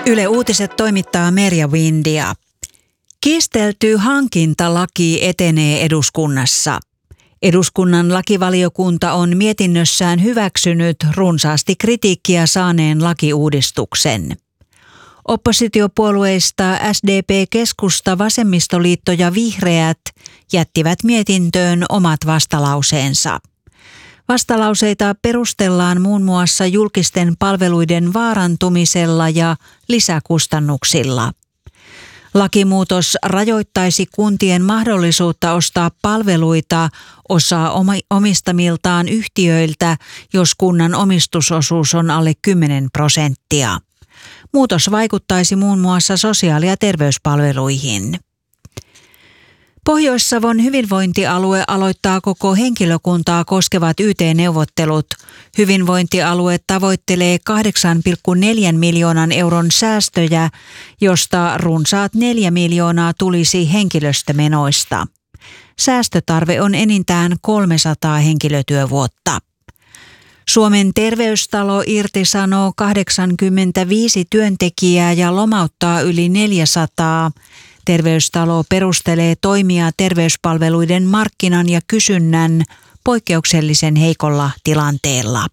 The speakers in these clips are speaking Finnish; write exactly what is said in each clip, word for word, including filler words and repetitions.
Yle Uutiset toimittaa Merja Windia. Kiistelty hankintalaki etenee eduskunnassa. Eduskunnan lakivaliokunta on mietinnössään hyväksynyt runsaasti kritiikkiä saaneen lakiuudistuksen. Oppositiopuolueista S D P, Keskusta, Vasemmistoliitto ja Vihreät jättivät mietintöön omat vastalauseensa. Vastalauseita perustellaan muun muassa julkisten palveluiden vaarantumisella ja lisäkustannuksilla. Lakimuutos rajoittaisi kuntien mahdollisuutta ostaa palveluita osaa omistamiltaan yhtiöiltä, jos kunnan omistusosuus on alle kymmenen prosenttia. Muutos vaikuttaisi muun muassa sosiaali- ja terveyspalveluihin. Pohjois-Savon hyvinvointialue aloittaa koko henkilökuntaa koskevat Y T-neuvottelut. Hyvinvointialue tavoittelee kahdeksan pilkku neljä miljoonan euron säästöjä, josta runsaat neljä miljoonaa tulisi henkilöstömenoista. Säästötarve on enintään kolmesataa henkilötyövuotta. Suomen terveystalo irtisanoo kahdeksankymmentäviisi työntekijää ja lomauttaa yli neljäsataa. Terveystalo perustelee toimia terveyspalveluiden markkinan ja kysynnän poikkeuksellisen heikolla tilanteella.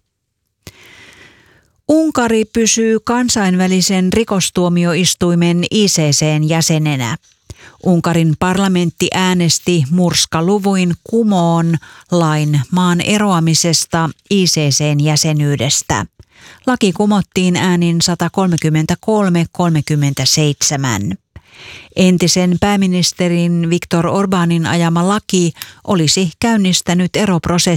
Unkari pysyy kansainvälisen rikostuomioistuimen I C C:n jäsenenä. Unkarin parlamentti äänesti murskaluvuin kumoon lain maan eroamisesta I C C:n jäsenyydestä. Laki kumottiin äänin sata kolmekymmentäkolme kolmekymmentäseitsemän. Entisen pääministerin Viktor Orbánin ajama laki olisi käynnistänyt eroprosessin